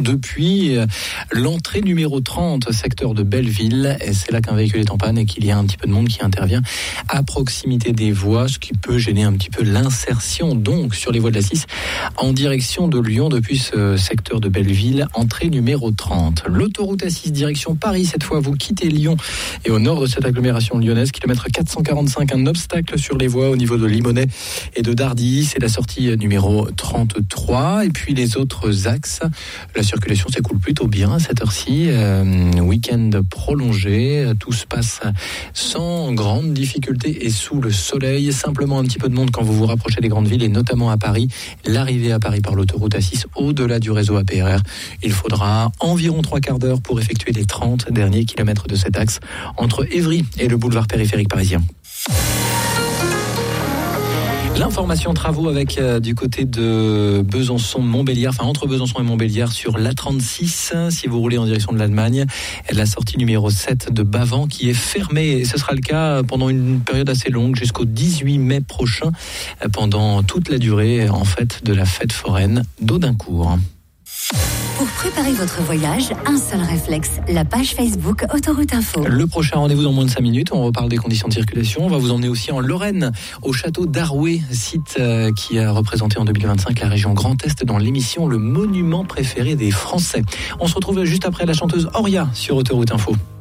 depuis l'entrée numéro 30, secteur de Belleville. Et c'est là qu'un véhicule est en panne et qu'il y a un petit peu de monde qui intervient à proximité des voies, ce qui peut gêner un petit peu l'insertion donc sur les voies de la 6 en direction de Lyon depuis ce secteur de Belleville, entrée numéro 30. L'autoroute A6 direction Paris, cette fois vous quittez Lyon et au nord de cette agglomération lyonnaise, kilomètre 445, un obstacle sur les voies au niveau de Limonest et de Dardilly, c'est la sortie numéro 33. Et puis les autres axes, la circulation s'écoule plutôt bien à cette heure-ci, week-end prolongé, tout se passe sans grande difficulté et sous le soleil, simplement un petit peu de monde quand vous vous rapprochez des grandes villes et notamment à Paris. L'arrivée à Paris par l'autoroute A6 au-delà du réseau APRR, il faudra environ 3 quarts d'heure pour effectuer les 30 derniers kilomètres de cet axe entre Évry et le boulevard périphérique parisien. L'information travaux avec du côté de Besançon-Montbéliard, enfin entre Besançon et Montbéliard sur l'A36, si vous roulez en direction de l'Allemagne, la sortie numéro 7 de Bavent qui est fermée, et ce sera le cas pendant une période assez longue jusqu'au 18 mai prochain, pendant toute la durée en fait de la fête foraine d'Audincourt. Pour préparer votre voyage, un seul réflexe, la page Facebook Autoroute Info. Le prochain rendez-vous dans moins de 5 minutes, on reparle des conditions de circulation. On va vous emmener aussi en Lorraine, au château d'Arouet, site qui a représenté en 2025 la région Grand Est dans l'émission Le Monument préféré des Français. On se retrouve juste après la chanteuse Auria sur Autoroute Info.